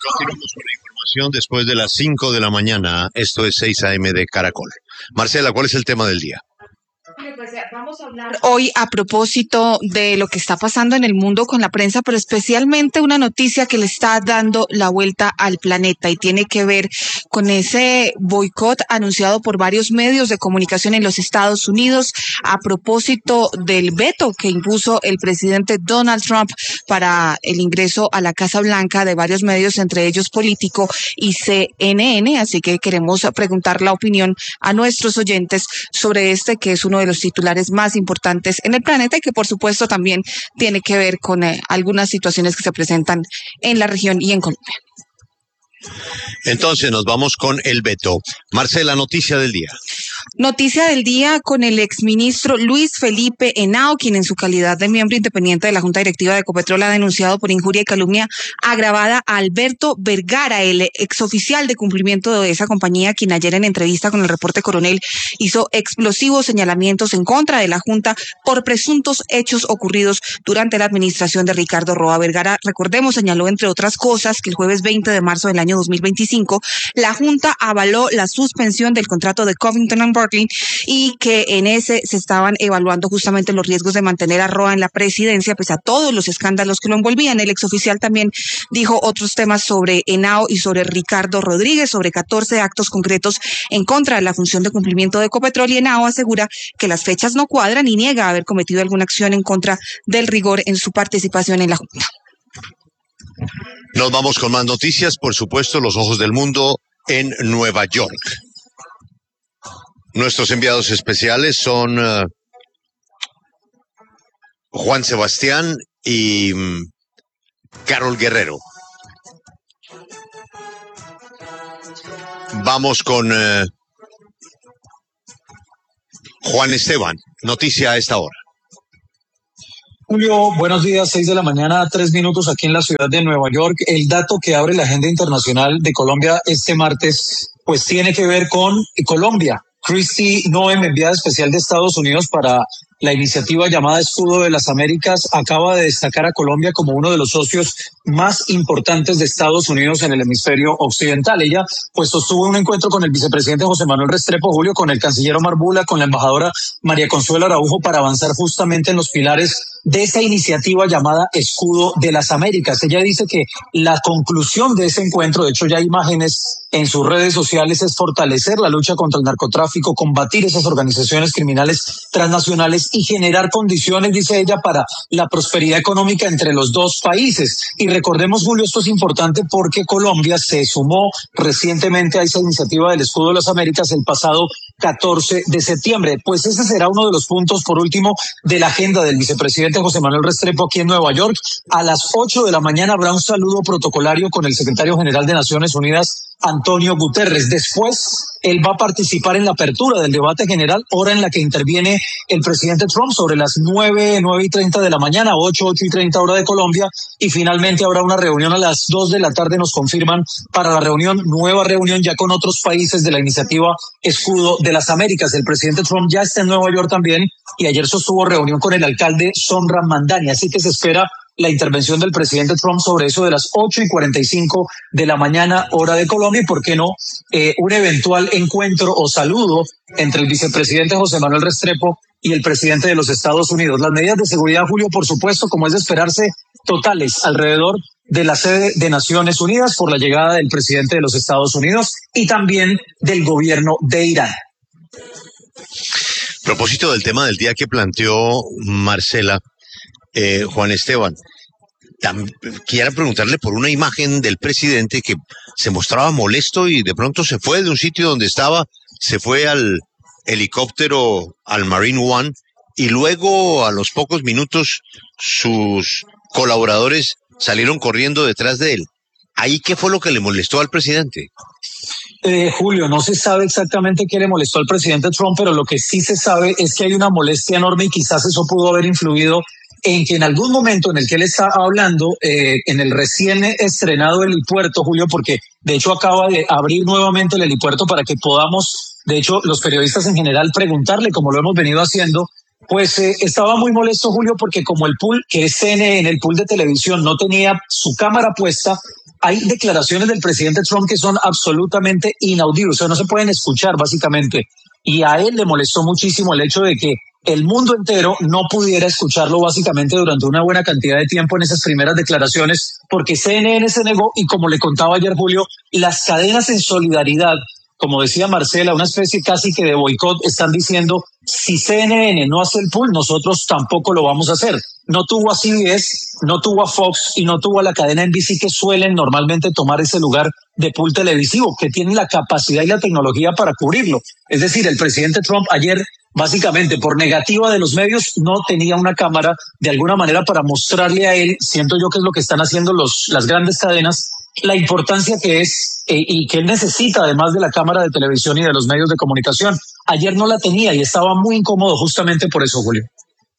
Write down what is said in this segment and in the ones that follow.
Continuamos con la información después de las 5 de la mañana. Esto es 6 a.m. de Caracol. Marcela, ¿cuál es el tema del día? Pues vamos a hablar hoy a propósito de lo que está pasando en el mundo con la prensa, pero especialmente una noticia que le está dando la vuelta al planeta y tiene que ver con ese boicot anunciado por varios medios de comunicación en los Estados Unidos a propósito del veto que impuso el presidente Donald Trump para el ingreso a la Casa Blanca de varios medios, entre ellos Político y CNN. Así que queremos preguntar la opinión a nuestros oyentes sobre este, que es uno de los titulares más importantes en el planeta y que por supuesto también tiene que ver con algunas situaciones que se presentan en la región y en Colombia. Entonces nos vamos con el veto. Marcela, noticia del día. Noticia del día con el exministro Luis Felipe Henao, quien en su calidad de miembro independiente de la Junta Directiva de Ecopetrol ha denunciado por injuria y calumnia agravada a Alberto Vergara, el exoficial de cumplimiento de esa compañía, quien ayer en entrevista con el Reporte Coronel hizo explosivos señalamientos en contra de la Junta por presuntos hechos ocurridos durante la administración de Ricardo Roa. Vergara, recordemos, señaló entre otras cosas que el jueves 20 de marzo del año 2025 la Junta avaló la suspensión del contrato de Covington and Burling y que en ese se estaban evaluando justamente los riesgos de mantener a Roa en la presidencia pese a todos los escándalos que lo envolvían. El exoficial también dijo otros temas sobre Henao y sobre Ricardo Rodríguez, sobre 14 actos concretos en contra de la función de cumplimiento de Ecopetrol, y Henao asegura que las fechas no cuadran y niega haber cometido alguna acción en contra del rigor en su participación en la Junta. Nos vamos con más noticias, por supuesto, los ojos del mundo en Nueva York. Nuestros enviados especiales son Juan Sebastián y Carol Guerrero. Vamos con Juan Esteban. Noticia a esta hora. Julio, buenos días, 6 de la mañana, 3 minutos aquí en la ciudad de Nueva York. El dato que abre la agenda internacional de Colombia este martes, pues tiene que ver con Colombia. Kristi Noem, enviada especial de Estados Unidos para la iniciativa llamada Escudo de las Américas, acaba de destacar a Colombia como uno de los socios más importantes de Estados Unidos en el hemisferio occidental. Ella pues sostuvo un encuentro con el vicepresidente José Manuel Restrepo, Julio, con el canciller Omar Bula, con la embajadora María Consuelo Araujo, para avanzar justamente en los pilares de esa iniciativa llamada Escudo de las Américas. Ella dice que la conclusión de ese encuentro, de hecho ya hay imágenes en sus redes sociales, es fortalecer la lucha contra el narcotráfico, combatir esas organizaciones criminales transnacionales y generar condiciones, dice ella, para la prosperidad económica entre los dos países. Y recordemos, Julio, esto es importante porque Colombia se sumó recientemente a esa iniciativa del Escudo de las Américas el pasado 14 de septiembre. Pues ese será uno de los puntos, por último, de la agenda del vicepresidente José Manuel Restrepo aquí en Nueva York. A las 8 de la mañana habrá un saludo protocolario con el secretario general de Naciones Unidas, Antonio Guterres. Después, él va a participar en la apertura del debate general, hora en la que interviene el presidente Trump, sobre las 9:30 de la mañana, 8:30 hora de Colombia, y finalmente habrá una reunión a las 2 de la tarde, nos confirman, para la nueva reunión ya con otros países de la iniciativa Escudo de las Américas. El presidente Trump ya está en Nueva York también y ayer sostuvo reunión con el alcalde Sondra Mandani, así que se espera la intervención del presidente Trump sobre eso de las 8:45 de la mañana, hora de Colombia, y por qué no, un eventual encuentro o saludo entre el vicepresidente José Manuel Restrepo y el presidente de los Estados Unidos. Las medidas de seguridad, Julio, por supuesto, como es de esperarse, totales alrededor de la sede de Naciones Unidas por la llegada del presidente de los Estados Unidos y también del gobierno de Irán. A propósito del tema del día que planteó Marcela, Juan Esteban, quiero preguntarle por una imagen del presidente que se mostraba molesto y de pronto se fue de un sitio donde estaba, se fue al helicóptero, al Marine One, y luego a los pocos minutos sus colaboradores salieron corriendo detrás de él. ¿Ahí qué fue lo que le molestó al presidente? Julio, no se sabe exactamente qué le molestó al presidente Trump, pero lo que sí se sabe es que hay una molestia enorme y quizás eso pudo haber influido en que en algún momento en el que él está hablando, en el recién estrenado helipuerto, Julio, porque de hecho acaba de abrir nuevamente el helipuerto para que podamos, de hecho, los periodistas en general preguntarle, como lo hemos venido haciendo, pues estaba muy molesto, Julio, porque como el pool, que es CNN, el pool de televisión, no tenía su cámara puesta, hay declaraciones del presidente Trump que son absolutamente inaudibles, o sea, no se pueden escuchar básicamente. Y a él le molestó muchísimo el hecho de que el mundo entero no pudiera escucharlo básicamente durante una buena cantidad de tiempo en esas primeras declaraciones, porque CNN se negó y, como le contaba ayer Julio, las cadenas en solidaridad, como decía Marcela, una especie casi que de boicot, están diciendo, si CNN no hace el pool, nosotros tampoco lo vamos a hacer. No tuvo a CBS, no tuvo a Fox y no tuvo a la cadena NBC, que suelen normalmente tomar ese lugar de pool televisivo, que tienen la capacidad y la tecnología para cubrirlo. Es decir, el presidente Trump ayer, básicamente por negativa de los medios, no tenía una cámara de alguna manera para mostrarle a él, siento yo que es lo que están haciendo las grandes cadenas, la importancia que es y que él necesita, además de la cámara de televisión y de los medios de comunicación. Ayer no la tenía y estaba muy incómodo justamente por eso, Julio.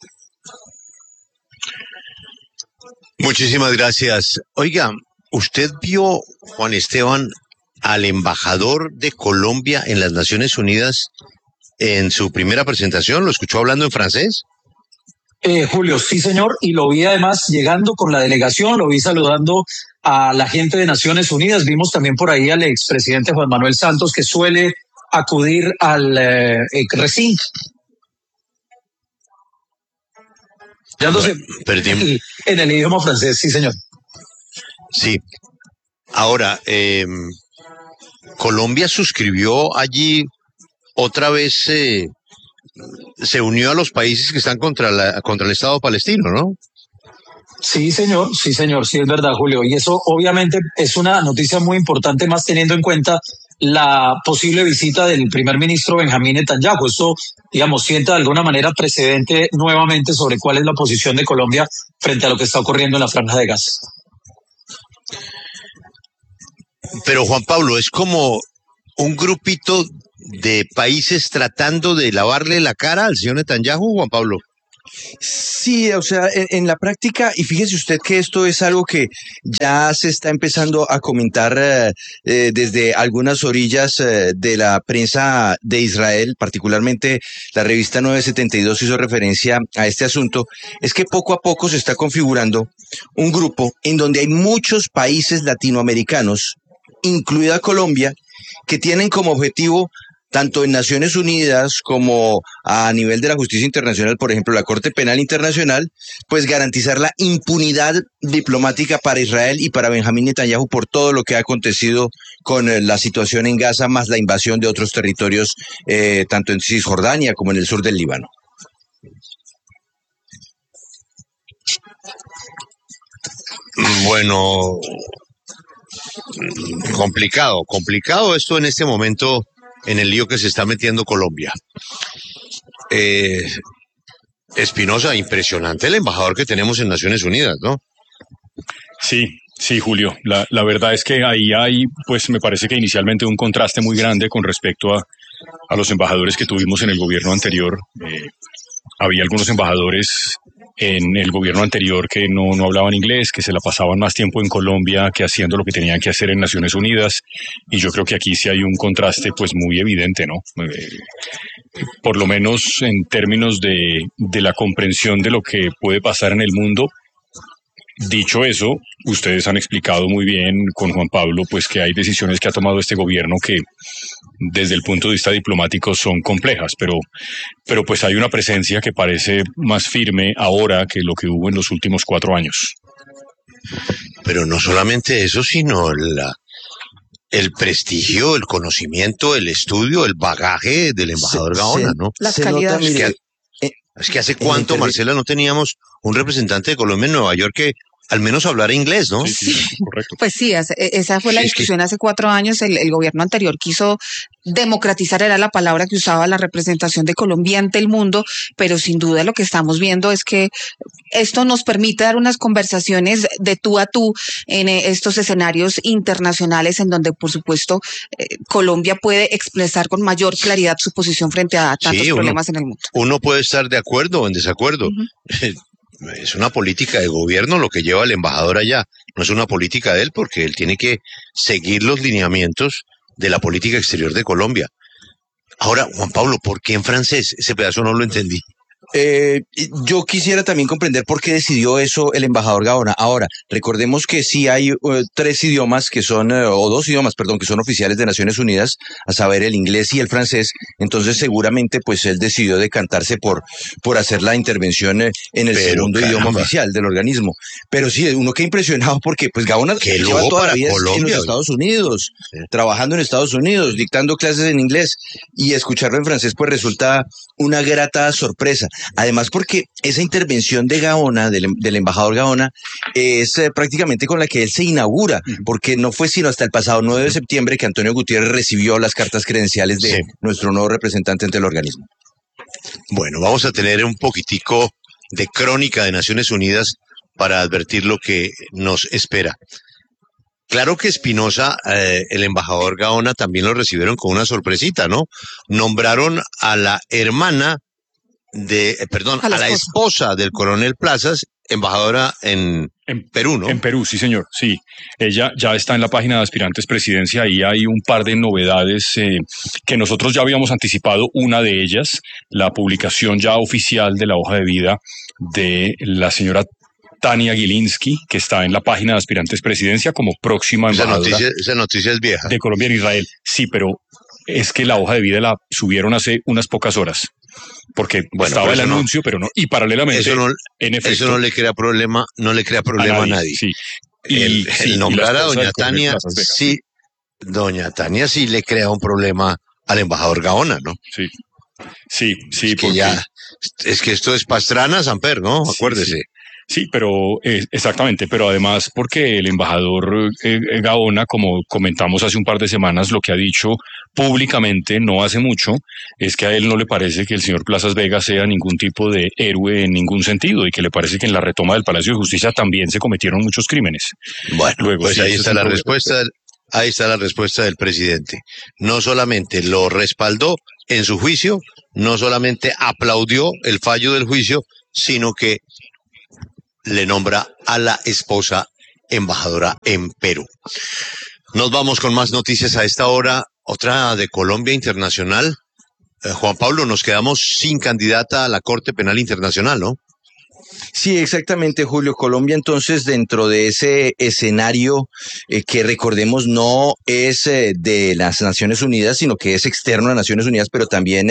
Muchísimas gracias. Oiga, ¿usted vio, Juan Esteban, al embajador de Colombia en las Naciones Unidas en su primera presentación? ¿Lo escuchó hablando en francés? Julio, sí señor, y lo vi además llegando con la delegación, lo vi saludando a la gente de Naciones Unidas. Vimos también por ahí al expresidente Juan Manuel Santos, que suele acudir al recinto. Perdimos. En el idioma francés, sí señor. Sí. Ahora, Colombia suscribió allí otra vez, se unió a los países que están contra el Estado palestino, ¿no? Sí, señor, sí, es verdad, Julio. Y eso obviamente es una noticia muy importante, más teniendo en cuenta la posible visita del primer ministro Benjamín Netanyahu. Eso, digamos, sienta de alguna manera precedente nuevamente sobre cuál es la posición de Colombia frente a lo que está ocurriendo en la Franja de Gaza. Pero Juan Pablo, es como un grupito de países tratando de lavarle la cara al señor Netanyahu, Juan Pablo. Sí, o sea, en la práctica, y fíjese usted que esto es algo que ya se está empezando a comentar desde algunas orillas de la prensa de Israel, particularmente la revista 972 hizo referencia a este asunto, es que poco a poco se está configurando un grupo en donde hay muchos países latinoamericanos, incluida Colombia, que tienen como objetivo, tanto en Naciones Unidas como a nivel de la justicia internacional, por ejemplo, la Corte Penal Internacional, pues garantizar la impunidad diplomática para Israel y para Benjamín Netanyahu por todo lo que ha acontecido con la situación en Gaza, más la invasión de otros territorios, tanto en Cisjordania como en el sur del Líbano. Bueno, complicado esto en este momento, en el lío que se está metiendo Colombia. Espinosa, impresionante el embajador que tenemos en Naciones Unidas, ¿no? Sí, Julio. La verdad es que ahí hay, pues me parece que inicialmente un contraste muy grande con respecto a los embajadores que tuvimos en el gobierno anterior. Había algunos embajadores en el gobierno anterior que no hablaban inglés, que se la pasaban más tiempo en Colombia que haciendo lo que tenían que hacer en Naciones Unidas, y yo creo que aquí sí hay un contraste pues muy evidente, ¿no? Por lo menos en términos de la comprensión de lo que puede pasar en el mundo. Dicho eso, ustedes han explicado muy bien con Juan Pablo pues que hay decisiones que ha tomado este gobierno que desde el punto de vista diplomático son complejas, pero pues hay una presencia que parece más firme ahora que lo que hubo en los últimos 4 años. Pero no solamente eso, sino el prestigio, el conocimiento, el estudio, el bagaje del embajador Gaona, ¿no? Las calidades. Es que hace cuánto, Marcela, no teníamos un representante de Colombia en Nueva York que al menos hablara inglés, ¿no? Sí, correcto. Pues sí, esa fue la discusión hace 4 años. El gobierno anterior quiso democratizar, era la palabra que usaba, la representación de Colombia ante el mundo, pero sin duda lo que estamos viendo es que esto nos permite dar unas conversaciones de tú a tú en estos escenarios internacionales en donde, por supuesto, Colombia puede expresar con mayor claridad su posición frente a tantos problemas en el mundo. Uno puede estar de acuerdo o en desacuerdo. Es una política de gobierno lo que lleva el embajador allá, no es una política de él, porque él tiene que seguir los lineamientos de la política exterior de Colombia. Ahora, Juan Pablo, ¿por qué en francés? Ese pedazo no lo entendí. Yo quisiera también comprender por qué decidió eso el embajador Gaona. Ahora, recordemos que sí hay tres idiomas que son, o dos idiomas, perdón, que son oficiales de Naciones Unidas, a saber, el inglés y el francés. Entonces, seguramente, pues él decidió decantarse por hacer la intervención en el segundo idioma oficial del organismo. Pero sí, uno queda impresionado porque, pues, Gaona lleva toda la vida en los Estados Unidos, trabajando en Estados Unidos, dictando clases en inglés, y escucharlo en francés, pues resulta una grata sorpresa. Además, porque esa intervención de Gaona, del embajador Gaona, es prácticamente con la que él se inaugura, porque no fue sino hasta el pasado 9 de septiembre que Antonio Gutiérrez recibió las cartas credenciales de nuestro nuevo representante ante el organismo. Bueno, vamos a tener un poquitico de crónica de Naciones Unidas para advertir lo que nos espera. Claro que Espinosa, el embajador Gaona, también lo recibieron con una sorpresita, ¿no? Nombraron a la hermana a la esposa del coronel Plazas, embajadora en Perú, ¿no? En Perú, sí, señor, sí. Ella ya está en la página de aspirantes presidencia, ahí hay un par de novedades que nosotros ya habíamos anticipado. Una de ellas, la publicación ya oficial de la hoja de vida de la Tania Gilinski, que está en la página de aspirantes presidencia como próxima embajadora. Esa noticia es vieja. De Colombia en Israel. Sí, pero es que la hoja de vida la subieron hace unas pocas horas. Porque estaba el anuncio, pero no. Y paralelamente, en efecto, eso no le crea problema, a nadie. Sí. El nombrar a doña Tania, sí, doña Tania sí le crea un problema al embajador Gaona, ¿no? Sí, es que esto es Pastrana, Samper, ¿no? Acuérdese. Sí, pero exactamente, pero además porque el embajador Gaona, como comentamos hace un par de semanas, lo que ha dicho públicamente no hace mucho es que a él no le parece que el señor Plazas Vega sea ningún tipo de héroe en ningún sentido y que le parece que en la retoma del Palacio de Justicia también se cometieron muchos crímenes. Bueno, luego, pues ahí está la respuesta. Ahí está la respuesta del presidente. No solamente lo respaldó en su juicio, no solamente aplaudió el fallo del juicio, sino que le nombra a la esposa embajadora en Perú. Nos vamos con más noticias a esta hora. Otra de Colombia Internacional. Juan Pablo, nos quedamos sin candidata a la Corte Penal Internacional, ¿no? Sí, exactamente, Julio. Colombia, entonces, dentro de ese escenario que recordemos no es de las Naciones Unidas, sino que es externo a Naciones Unidas, pero también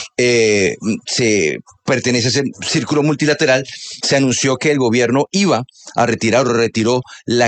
se pertenece a ese círculo multilateral, se anunció que el gobierno iba a retirar o retiró la